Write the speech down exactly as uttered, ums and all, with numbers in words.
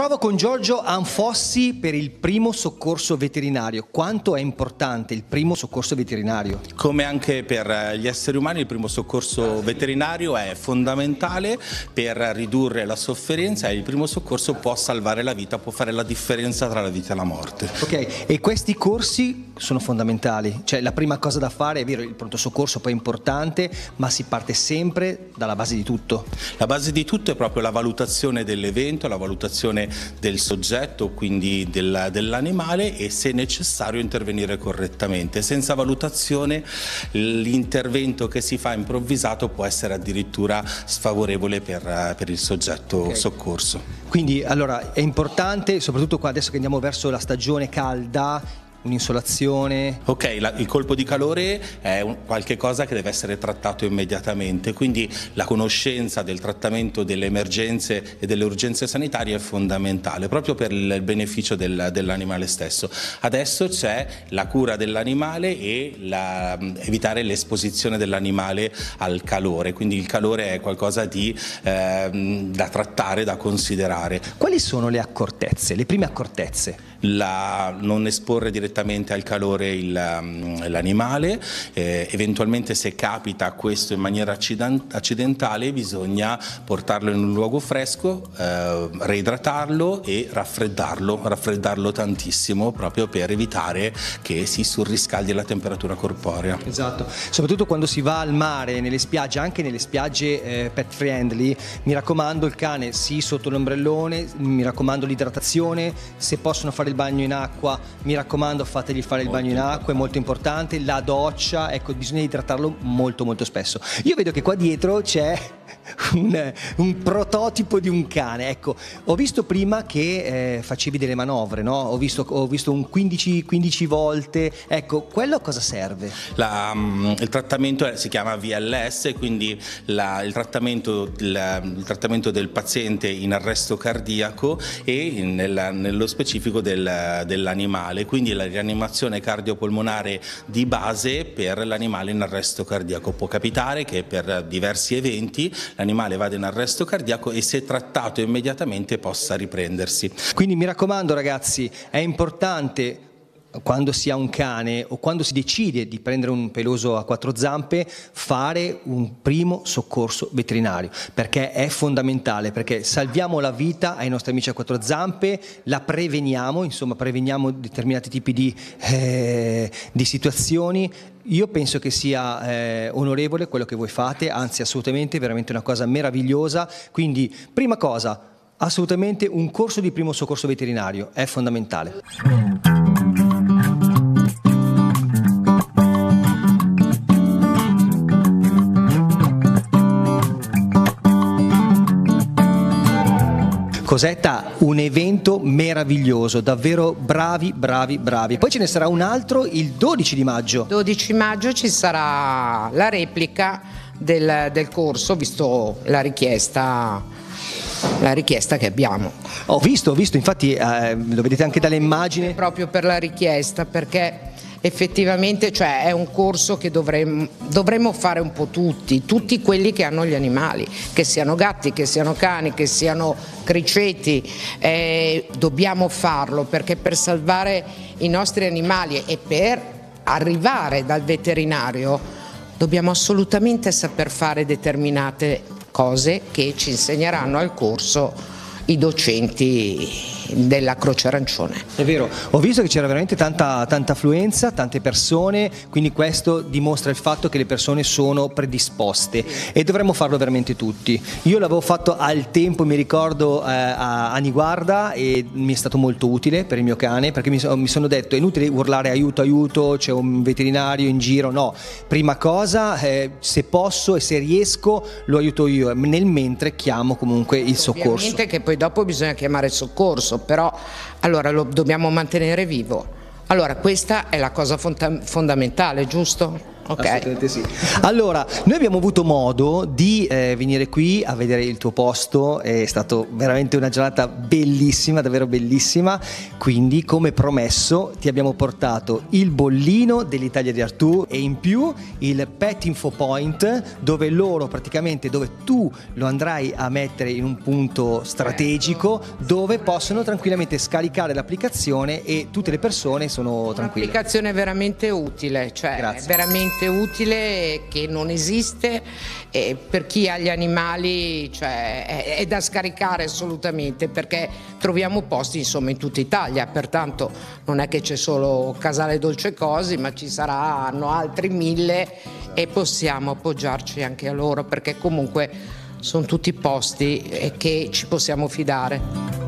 trovo con Giorgio Anfossi per il primo soccorso veterinario. Quanto è importante il primo soccorso veterinario? Come anche per gli esseri umani, il primo soccorso veterinario è fondamentale per ridurre la sofferenza e il primo soccorso può salvare la vita, può fare la differenza tra la vita e la morte. Ok, e questi corsi sono fondamentali? Cioè la prima cosa da fare, è vero, il pronto soccorso poi è importante, ma si parte sempre dalla base di tutto? La base di tutto è proprio la valutazione dell'evento, la valutazione del soggetto, quindi del, dell'animale, e se necessario intervenire correttamente. Senza valutazione l'intervento che si fa improvvisato può essere addirittura sfavorevole per, per il soggetto okay. soccorso. Quindi allora è importante, soprattutto qua adesso che andiamo verso la stagione calda, un'insolazione. Ok, la, il colpo di calore è un, qualche cosa che deve essere trattato immediatamente, quindi la conoscenza del trattamento delle emergenze e delle urgenze sanitarie è fondamentale proprio per il beneficio del, dell'animale stesso. Adesso c'è la cura dell'animale e la, evitare l'esposizione dell'animale al calore, quindi il calore è qualcosa di eh, da trattare, da considerare. Quali sono le accortezze, le prime accortezze? La, non esporre direttamente al calore l'animale, eh, eventualmente se capita questo in maniera accidentale bisogna portarlo in un luogo fresco, eh, reidratarlo e raffreddarlo, raffreddarlo tantissimo proprio per evitare che si surriscaldi la temperatura corporea. Esatto, soprattutto quando si va al mare, nelle spiagge, anche nelle spiagge eh, pet friendly, mi raccomando il cane sì sotto l'ombrellone, mi raccomando l'idratazione, se possono fare il bagno in acqua, mi raccomando fategli fare il bagno in acqua, è molto importante, la doccia, ecco, bisogna idratarlo molto molto spesso. Io vedo che qua dietro c'è un, un prototipo di un cane, ecco, ho visto prima che eh, facevi delle manovre, no? Ho visto, ho visto un quindici, quindici volte, ecco, quello a cosa serve? La, um, il trattamento si chiama V L S, quindi la, il, trattamento, il, il trattamento del paziente in arresto cardiaco e nel, nello specifico del dell'animale, quindi la rianimazione cardiopolmonare di base per l'animale in arresto cardiaco. Può capitare che per diversi eventi l'animale vada in arresto cardiaco e se trattato immediatamente possa riprendersi. Quindi mi raccomando ragazzi, è importante quando si ha un cane o quando si decide di prendere un peloso a quattro zampe fare un primo soccorso veterinario, perché è fondamentale, perché salviamo la vita ai nostri amici a quattro zampe, la preveniamo, insomma preveniamo determinati tipi di, eh, di situazioni. Io penso che sia eh, onorevole quello che voi fate, anzi assolutamente veramente una cosa meravigliosa, quindi prima cosa assolutamente un corso di primo soccorso veterinario è fondamentale. Cosetta, un evento meraviglioso, davvero bravi, bravi, bravi. Poi ce ne sarà un altro il dodici di maggio. dodici maggio ci sarà la replica del, del corso, visto la richiesta, la richiesta che abbiamo. Ho visto, ho visto, infatti eh, lo vedete anche dalle immagini. Proprio per la richiesta, perché effettivamente cioè, è un corso che dovremmo, dovremmo fare un po' tutti, tutti quelli che hanno gli animali, che siano gatti, che siano cani, che siano criceti, eh, dobbiamo farlo perché per salvare i nostri animali e per arrivare dal veterinario dobbiamo assolutamente saper fare determinate cose che ci insegneranno al corso i docenti della Croce Arancione. È vero, ho visto che c'era veramente tanta, tanta affluenza, tante persone, quindi questo dimostra il fatto che le persone sono predisposte e dovremmo farlo veramente tutti. Io l'avevo fatto al tempo, mi ricordo, eh, a Niguarda e mi è stato molto utile per il mio cane, perché mi, mi sono detto è inutile urlare aiuto, aiuto, c'è un veterinario in giro, no, prima cosa eh, se posso e se riesco lo aiuto io, nel mentre chiamo comunque il soccorso. Ovviamente che poi dopo bisogna chiamare il soccorso, però allora lo dobbiamo mantenere vivo. Allora questa è la cosa fonda- fondamentale, giusto? Ok. Assolutamente sì. Allora, noi abbiamo avuto modo di eh, venire qui a vedere il tuo posto, è stata veramente una giornata bellissima, davvero bellissima, quindi come promesso ti abbiamo portato il bollino dell'Italia di Artù e in più il Pet Info Point, dove loro praticamente, dove tu lo andrai a mettere in un punto strategico dove possono tranquillamente scaricare l'applicazione e tutte le persone sono tranquille. Un'applicazione veramente utile, cioè Grazie. veramente utile, che non esiste, e per chi ha gli animali, cioè, è, è da scaricare assolutamente, perché troviamo posti insomma in tutta Italia, pertanto non è che c'è solo Casale Dolce Cosi, ma ci saranno altri mille e possiamo appoggiarci anche a loro, perché comunque sono tutti posti che ci possiamo fidare.